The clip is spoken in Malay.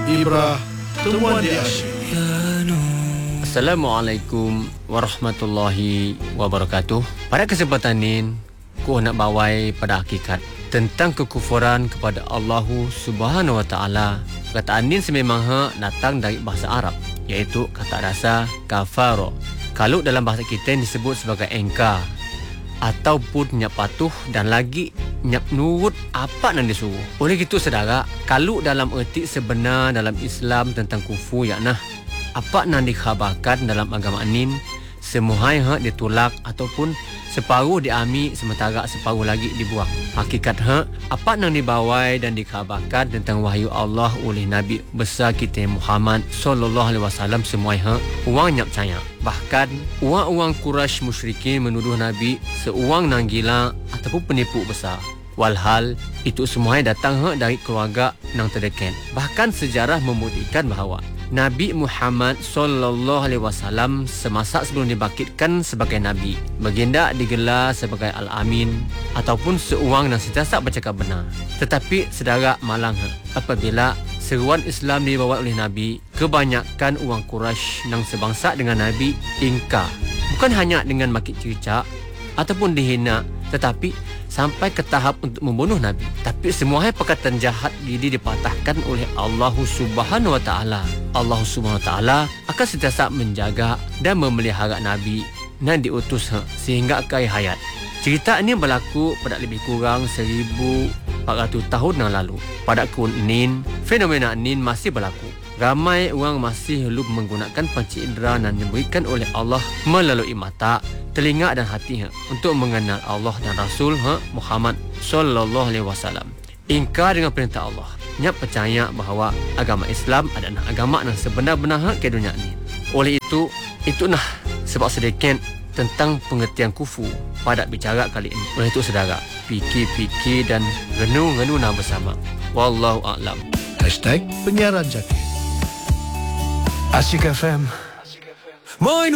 Ibrah Temuan di Asyik. Assalamualaikum warahmatullahi wabarakatuh. Pada kesempatan ini, ku nak bawai pada hakikat tentang kekufuran kepada Allah Subhanahu Wa Taala. Perkataan ini sememangnya datang dari bahasa Arab, iaitu kata dasar kafaro. Kalau dalam bahasa kita disebut sebagai engkar ataupun nyap patuh dan lagi nyap nurut apa yang disuruh. Oleh itu saudara, kalau dalam erti sebenar dalam Islam tentang kufur yaknah apa yang dikhabarkan dalam agama ini, semua hak ditolak ataupun separuh diambil sementara separuh lagi dibuang. Hakikat hak apa yang dibawai dan dikhabarkan tentang wahyu Allah oleh Nabi besar kita Muhammad sallallahu alaihi wasallam semua hak orang nyap percaya. Bahkan orang-orang Quraisy musyrikin menuduh Nabi seorang nang gila ataupun penipu besar. Walhal itu semua datang dari keluarga nang terdekat. Bahkan sejarah membuktikan bahawa Nabi Muhammad sallallahu alaihi wasallam semasa sebelum dibangkitkan sebagai nabi, baginda digelar sebagai Al-Amin ataupun seorang yang sentiasa bercakap benar. Tetapi saudara malang apabila seruan Islam dibawa oleh Nabi, kebanyakan orang Quraisy yang sebangsa dengan Nabi ingkar. Bukan hanya dengan maki cicak ataupun dihina, tetapi sampai ke tahap untuk membunuh Nabi. Tapi semua perkataan jahat ini dipatahkan oleh Allah Subhanahu Wa Taala. Allah Subhanahu Wa Taala akan sentiasa menjaga dan memelihara Nabi dan diutus sehingga akhir hayat. Cerita ini berlaku pada lebih kurang 1400 tahun yang lalu. Pada kurun ini, fenomena ini masih berlaku. Ramai orang masih belum menggunakan panca indera yang diberikan oleh Allah melalui mata, telinga dan hati untuk mengenal Allah dan Rasul Muhammad sallallahu alaihi wasallam. Ingkar dengan perintah Allah. Nyap percaya bahawa agama Islam adalah agama yang sebenar-benar ke dunia ini. Oleh itu, itulah sebab sedikit tentang pengertian kufur pada bicara kali ini. Oleh itu saudara, fikir-fikir dan renung-renung bersama. Wallahu a'lam. #Penyiaran Jati. Asyik FM.